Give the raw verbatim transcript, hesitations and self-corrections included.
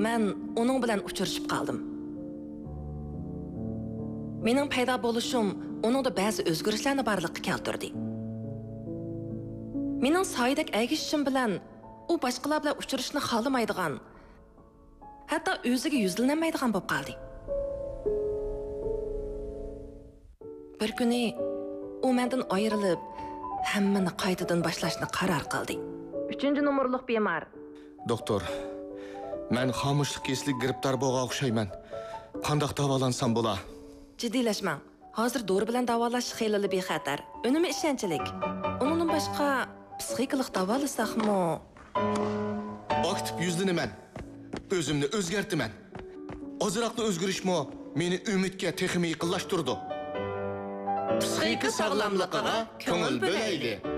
men uning bilan uchrashib qoldim. Mening paydo bo'lishim uningda ba'zi o'zgarishlarni borliqqa keltirdi. Mening soyidek agishishim bilan u boshqalar bilan uchrashishni xohlamaydigan, hatto o'ziga yuzlanmaydigan bo'lib qoldi. Bir kuni u mendan ayrilib, hammani qaytadan boshlashni qaror qildi. uchinchi nomerlik bemor. Doktor, men xomushlik keslik giribdor bo'lgan o'xshayman. Qanday davolansam bo'la? Jiddiylashmang. Hozir dori bilan davolash xeyli bexatar. Unumi ishonchlik. Undan boshqa psixikalik davolasaqmi? Aktiv yuzlanaman. O'zimni o'zgartiraman. Ozroqli o'zgarishmi meni umidga texnik yaqinlashtirdi. Psixika sog'lomligiga ko'ngil bo'laylik.